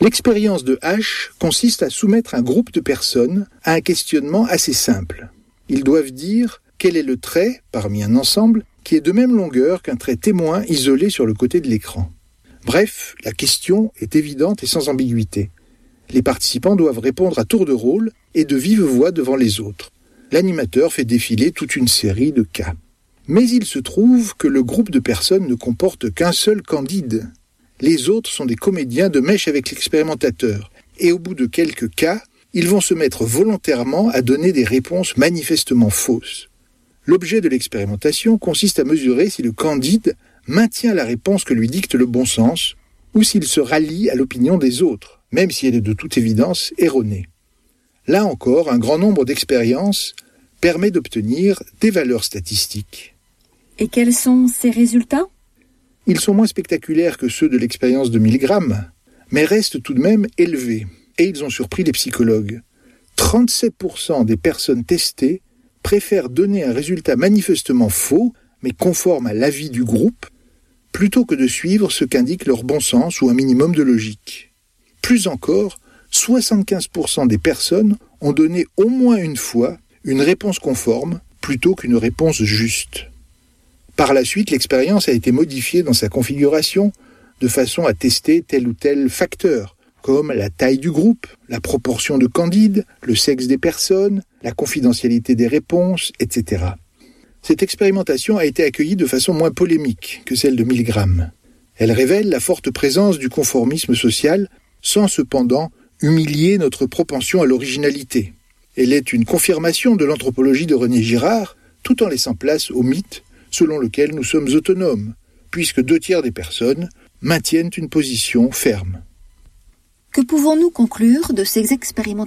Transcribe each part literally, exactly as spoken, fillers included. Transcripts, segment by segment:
L'expérience de H consiste à soumettre un groupe de personnes à un questionnement assez simple. Ils doivent dire quel est le trait, parmi un ensemble, qui est de même longueur qu'un trait témoin isolé sur le côté de l'écran. Bref, la question est évidente et sans ambiguïté. Les participants doivent répondre à tour de rôle et de vive voix devant les autres. L'animateur fait défiler toute une série de cas. Mais il se trouve que le groupe de personnes ne comporte qu'un seul candide. Les autres sont des comédiens de mèche avec l'expérimentateur. Et au bout de quelques cas, ils vont se mettre volontairement à donner des réponses manifestement fausses. L'objet de l'expérimentation consiste à mesurer si le candide maintient la réponse que lui dicte le bon sens ou s'il se rallie à l'opinion des autres, même si elle est de toute évidence erronée. Là encore, un grand nombre d'expériences permet d'obtenir des valeurs statistiques. Et quels sont ces résultats ? Ils sont moins spectaculaires que ceux de l'expérience de Milgram, mais restent tout de même élevés, et ils ont surpris les psychologues. trente-sept pour cent des personnes testées préfèrent donner un résultat manifestement faux, mais conforme à l'avis du groupe, plutôt que de suivre ce qu'indique leur bon sens ou un minimum de logique. Plus encore, soixante-quinze pour cent des personnes ont donné au moins une fois une réponse conforme plutôt qu'une réponse juste. Par la suite, l'expérience a été modifiée dans sa configuration de façon à tester tel ou tel facteur, comme la taille du groupe, la proportion de candides, le sexe des personnes, la confidentialité des réponses, et cetera. Cette expérimentation a été accueillie de façon moins polémique que celle de Milgram. Elle révèle la forte présence du conformisme social, sans cependant humilier notre propension à l'originalité. Elle est une confirmation de l'anthropologie de René Girard, tout en laissant place au mythe selon lequel nous sommes autonomes, puisque deux tiers des personnes maintiennent une position ferme. Que pouvons-nous conclure de ces expérimentations ?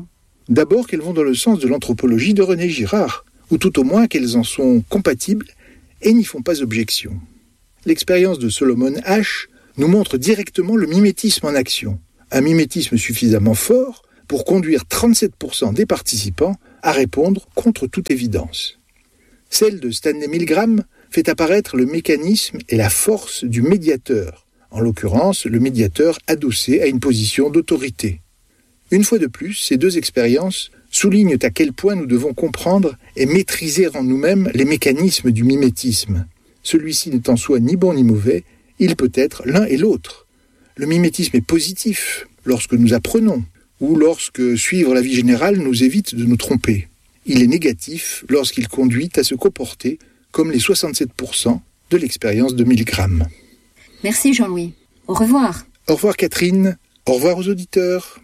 D'abord qu'elles vont dans le sens de l'anthropologie de René Girard, ou tout au moins qu'elles en sont compatibles et n'y font pas objection. L'expérience de Solomon Asch nous montre directement le mimétisme en action, un mimétisme suffisamment fort pour conduire trente-sept pour cent des participants à répondre contre toute évidence. Celle de Stanley Milgram fait apparaître le mécanisme et la force du médiateur, en l'occurrence le médiateur adossé à une position d'autorité. Une fois de plus, ces deux expériences soulignent à quel point nous devons comprendre et maîtriser en nous-mêmes les mécanismes du mimétisme. Celui-ci n'est en soi ni bon ni mauvais, il peut être l'un et l'autre. Le mimétisme est positif lorsque nous apprenons, ou lorsque suivre la vie générale nous évite de nous tromper. Il est négatif lorsqu'il conduit à se comporter comme les soixante-sept pour cent de l'expérience de Milgram. Merci Jean-Louis. Au revoir. Au revoir Catherine. Au revoir aux auditeurs.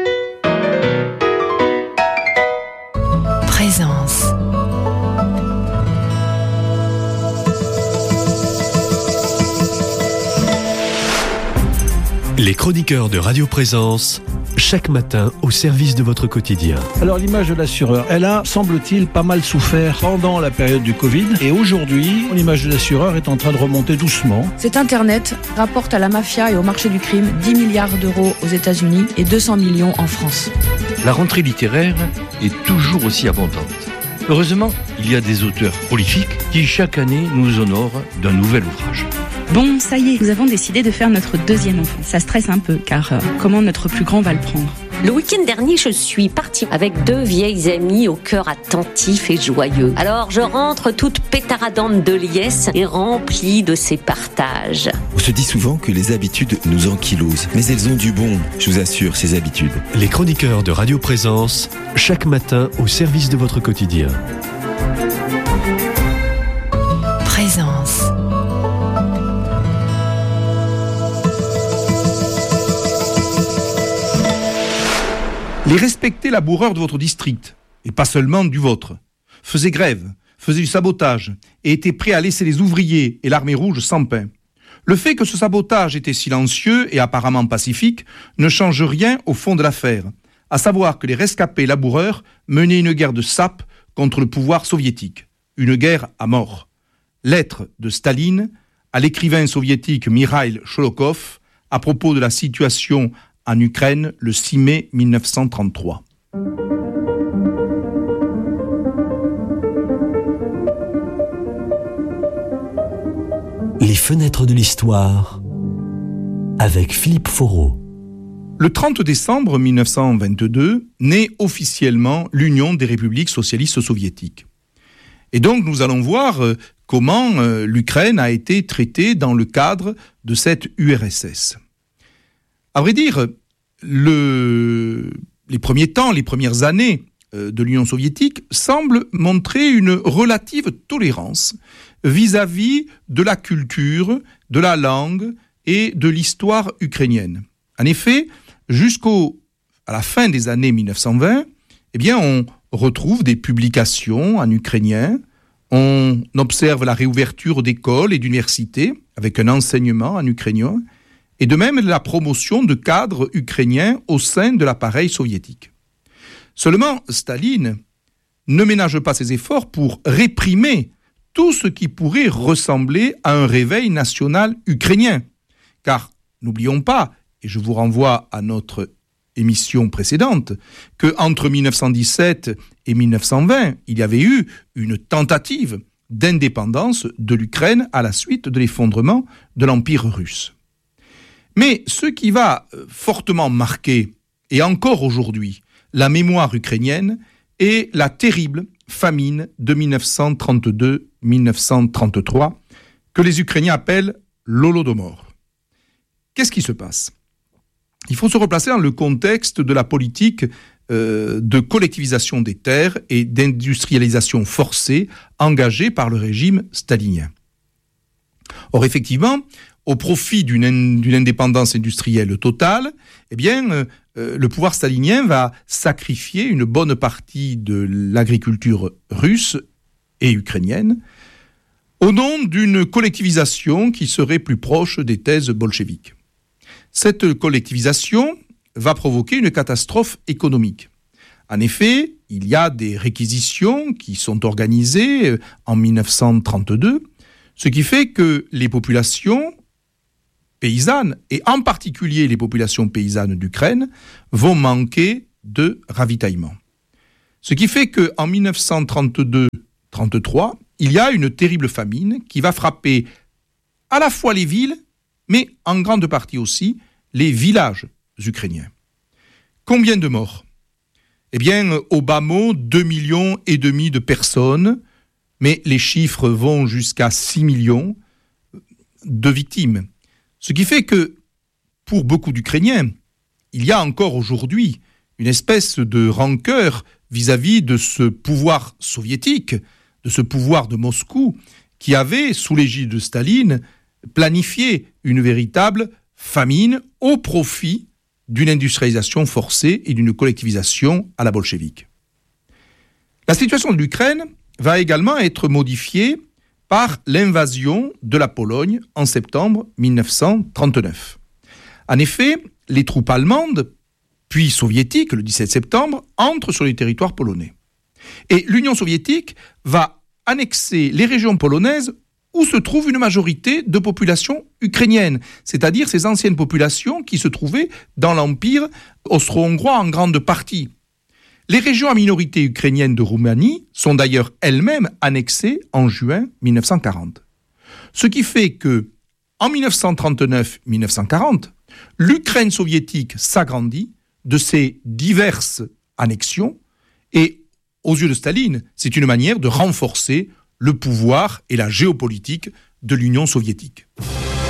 Présence. Les chroniqueurs de Radio Présence, chaque matin au service de votre quotidien. Alors l'image de l'assureur, elle a, semble-t-il, pas mal souffert pendant la période du Covid. Et aujourd'hui, l'image de l'assureur est en train de remonter doucement. Cet Internet rapporte à la mafia et au marché du crime dix milliards d'euros aux États-Unis et deux cents millions en France. La rentrée littéraire est toujours aussi abondante. Heureusement, il y a des auteurs prolifiques qui chaque année nous honorent d'un nouvel ouvrage. Bon, ça y est, nous avons décidé de faire notre deuxième enfant. Ça stresse un peu, car euh, comment notre plus grand va le prendre ? Le week-end dernier, je suis partie avec deux vieilles amies au cœur attentif et joyeux. Alors, je rentre toute pétaradante de liesse et remplie de ces partages. On se dit souvent que les habitudes nous ankylosent, mais elles ont du bon, je vous assure, ces habitudes. Les chroniqueurs de Radio Présence, chaque matin au service de votre quotidien. Présence. Les respectés laboureurs de votre district, et pas seulement du vôtre, faisaient grève, faisaient du sabotage, et étaient prêts à laisser les ouvriers et l'armée rouge sans pain. Le fait que ce sabotage était silencieux et apparemment pacifique ne change rien au fond de l'affaire, à savoir que les rescapés laboureurs menaient une guerre de sape contre le pouvoir soviétique, une guerre à mort. Lettre de Staline à l'écrivain soviétique Mikhail Sholokhov à propos de la situation en Ukraine le six mai mille neuf cent trente-trois. Les fenêtres de l'histoire avec Philippe Foreau. Le trente décembre mille neuf cent vingt-deux naît officiellement l'Union des républiques socialistes soviétiques. Et donc nous allons voir comment l'Ukraine a été traitée dans le cadre de cette U R S S. À vrai dire, le, les premiers temps, les premières années de l'Union soviétique semblent montrer une relative tolérance vis-à-vis de la culture, de la langue et de l'histoire ukrainienne. En effet, jusqu'à la fin des années mille neuf cent vingt, eh bien, on retrouve des publications en ukrainien, on observe la réouverture d'écoles et d'universités avec un enseignement en ukrainien, et de même la promotion de cadres ukrainiens au sein de l'appareil soviétique. Seulement, Staline ne ménage pas ses efforts pour réprimer tout ce qui pourrait ressembler à un réveil national ukrainien. Car, n'oublions pas, et je vous renvoie à notre émission précédente, qu'entre mille neuf cent dix-sept et mille neuf cent vingt, il y avait eu une tentative d'indépendance de l'Ukraine à la suite de l'effondrement de l'Empire russe. Mais ce qui va fortement marquer, et encore aujourd'hui, la mémoire ukrainienne est la terrible famine de mille neuf cent trente-deux mille neuf cent trente-trois, que les Ukrainiens appellent l'Holodomor. Qu'est-ce qui se passe ? Il faut se replacer dans le contexte de la politique euh, de collectivisation des terres et d'industrialisation forcée engagée par le régime stalinien. Or, effectivement, au profit d'une, d'une indépendance industrielle totale, eh bien, euh, le pouvoir stalinien va sacrifier une bonne partie de l'agriculture russe et ukrainienne au nom d'une collectivisation qui serait plus proche des thèses bolcheviques. Cette collectivisation va provoquer une catastrophe économique. En effet, il y a des réquisitions qui sont organisées en mille neuf cent trente-deux, ce qui fait que les populations paysannes, et en particulier les populations paysannes d'Ukraine, vont manquer de ravitaillement. Ce qui fait qu'en mille neuf cent trente-deux trente-trois, il y a une terrible famine qui va frapper à la fois les villes, mais en grande partie aussi les villages ukrainiens. Combien de morts ? Eh bien, au bas mot, deux millions et demi de personnes, mais les chiffres vont jusqu'à six millions de victimes. Ce qui fait que, pour beaucoup d'Ukrainiens, il y a encore aujourd'hui une espèce de rancœur vis-à-vis de ce pouvoir soviétique, de ce pouvoir de Moscou, qui avait, sous l'égide de Staline, planifié une véritable famine au profit d'une industrialisation forcée et d'une collectivisation à la bolchevique. La situation de l'Ukraine va également être modifiée par l'invasion de la Pologne en septembre mille neuf cent trente-neuf. En effet, les troupes allemandes, puis soviétiques, le dix-sept septembre, entrent sur les territoires polonais. Et l'Union soviétique va annexer les régions polonaises où se trouve une majorité de populations ukrainiennes, c'est-à-dire ces anciennes populations qui se trouvaient dans l'Empire austro-hongrois en grande partie. Les régions à minorité ukrainienne de Roumanie sont d'ailleurs elles-mêmes annexées en juin mille neuf cent quarante. Ce qui fait que, en mille neuf cent trente-neuf mille neuf cent quarante, l'Ukraine soviétique s'agrandit de ces diverses annexions et, aux yeux de Staline, c'est une manière de renforcer le pouvoir et la géopolitique de l'Union soviétique.